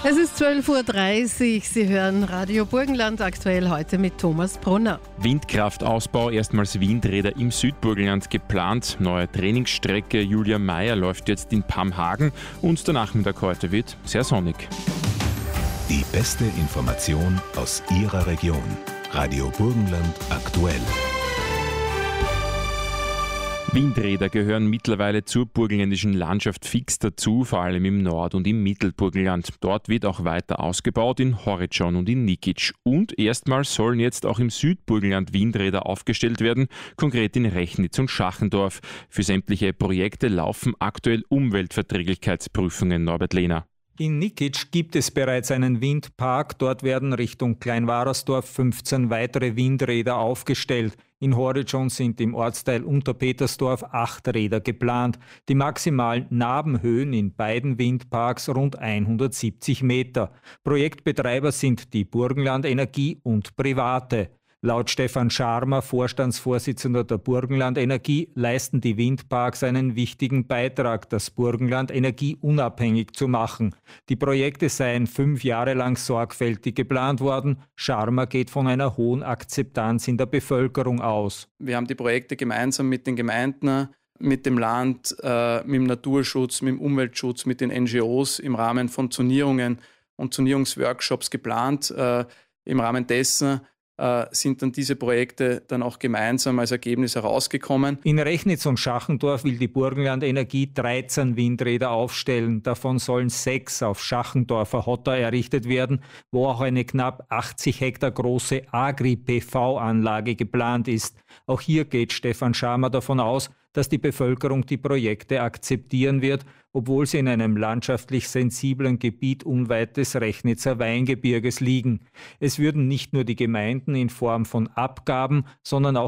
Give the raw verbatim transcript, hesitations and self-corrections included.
Es ist zwölf Uhr dreißig. Sie hören Radio Burgenland, aktuell heute mit Thomas Brunner. Windkraftausbau, erstmals Windräder im Südburgenland geplant. Neue Trainingsstrecke Julia Meyer läuft jetzt in Pamhagen und der Nachmittag heute wird sehr sonnig. Die beste Information aus Ihrer Region. Radio Burgenland aktuell. Windräder gehören mittlerweile zur burgenländischen Landschaft fix dazu, vor allem im Nord- und im Mittelburgenland. Dort wird auch weiter ausgebaut, in Horitschon und in Nikic. Und erstmals sollen jetzt auch im Südburgenland Windräder aufgestellt werden, konkret in Rechnitz und Schachendorf. Für sämtliche Projekte laufen aktuell Umweltverträglichkeitsprüfungen. Norbert Lehner. In Nikic gibt es bereits einen Windpark. Dort werden Richtung Kleinwarersdorf fünfzehn weitere Windräder aufgestellt. In Horitschon sind im Ortsteil Unterpetersdorf acht Räder geplant. Die maximalen Nabenhöhen in beiden Windparks rund hundertsiebzig Meter. Projektbetreiber sind die Burgenland Energie und Private. Laut Stefan Scharmer, Vorstandsvorsitzender der Burgenland Energie, leisten die Windparks einen wichtigen Beitrag, das Burgenland energieunabhängig zu machen. Die Projekte seien fünf Jahre lang sorgfältig geplant worden. Scharmer geht von einer hohen Akzeptanz in der Bevölkerung aus. Wir haben die Projekte gemeinsam mit den Gemeinden, mit dem Land, äh, mit dem Naturschutz, mit dem Umweltschutz, mit den N G Os im Rahmen von Zonierungen und Zonierungsworkshops geplant. Äh, Im Rahmen dessen sind dann diese Projekte dann auch gemeinsam als Ergebnis herausgekommen. In Rechnitz und Schachendorf will die Burgenland Energie dreizehn Windräder aufstellen. Davon sollen sechs auf Schachendorfer Hotter errichtet werden, wo auch eine knapp achtzig Hektar große Agri-P V-Anlage geplant ist. Auch hier geht Stefan Scharmer davon aus, dass die Bevölkerung die Projekte akzeptieren wird, obwohl sie in einem landschaftlich sensiblen Gebiet unweit des Rechnitzer Weingebirges liegen. Es würden nicht nur die Gemeinden in Form von Abgaben, sondern auch